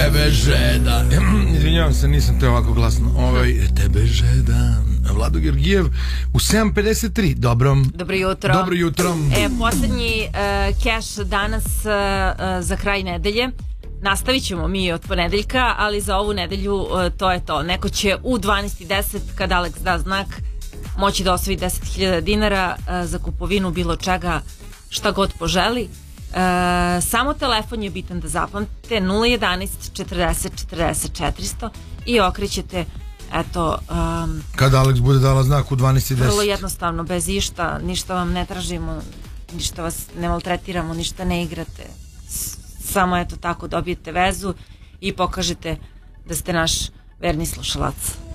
Tebe žeda. Izvinjavam se, nisam te ovako glasno. Tebe žeda. Vlado Georgijev u 7:53. Dobro jutro. Dobro jutro. Poslednji keš danas za kraj nedelje. Nastavit ćemo mi od ponedeljka, ali za ovu nedelju to je to. Neko će u 12:10, kad Alex da znak, moći da osvoji 10.000 dinara za kupovinu bilo čega, šta god poželi. Samo telefon je bitan da zapamtite, 011 40 40 400 i okrećete, eto, kad Alex bude dala znak u 12:10. Vrlo jednostavno, bez išta, ništa vam ne tražimo, ništa vas ne maltretiramo, ništa ne igrate, samo eto tako dobijete vezu i pokažete da ste naš verni slušalac.